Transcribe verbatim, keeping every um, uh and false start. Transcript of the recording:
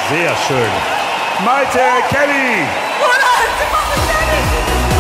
Sehr schön. Malte Kelly. Oder? Sie machen fertig.